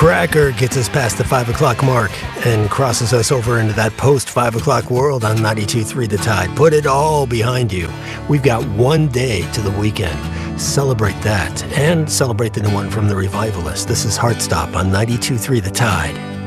Cracker gets us past the 5 o'clock mark and crosses us over into that post-5 o'clock world on 92.3 The Tide. Put it all behind you. We've got one day to the weekend. Celebrate that and celebrate the new one from The Revivalist. This is Heartstop on 92.3 The Tide.